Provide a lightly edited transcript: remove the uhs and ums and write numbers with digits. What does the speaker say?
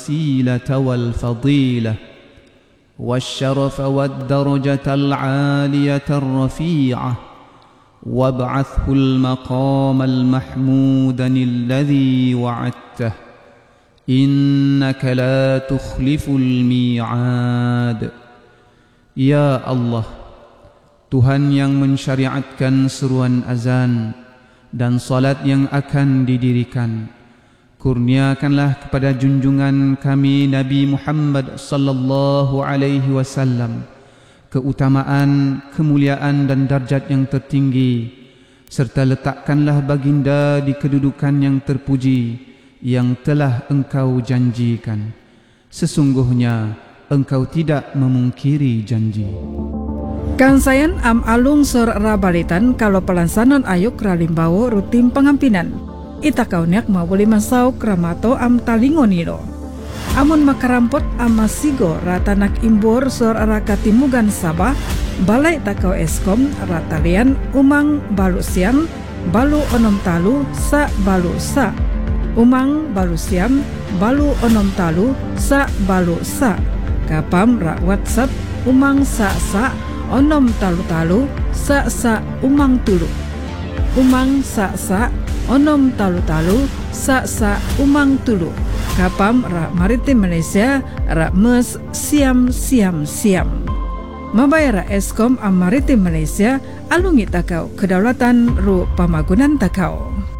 الوسيلة والفضيلة والشرف والدرجة العالية الرفيعة وابعثه المقام المحمود الذي وعدته إنك لا تخلف الميعاد. Ya Allah, Tuhan yang mensyariatkan seruan azan dan salat yang akan didirikan, kurniakanlah kepada junjungan kami Nabi Muhammad sallallahu alaihi wasallam keutamaan, kemuliaan dan darjat yang tertinggi, serta letakkanlah baginda di kedudukan yang terpuji yang telah Engkau janjikan. Sesungguhnya Engkau tidak memungkiri janji. Kansayan am alung sur rabalitan kalau pelansanan ayuk ralimbawo rutin pengampinan. Ita kauniak mawuli masau kramato am talingoniro. Amun makarampot am masigo ratanak imbor sur rakatimugan Sabah, balai takau eskom ratalian umang balu siam, balu onom talu sa balu sa. Umang balu siam, balu onom talu sa balu sa. Kapam rak WhatsApp umang sa onom talu sa umang tulu. Umang sa onom talu sa umang tulu. Kapam rak maritim Malaysia rak mes siam. Mabayar Eskom am maritim Malaysia alungi takau kedaulatan ru pamagunan takau.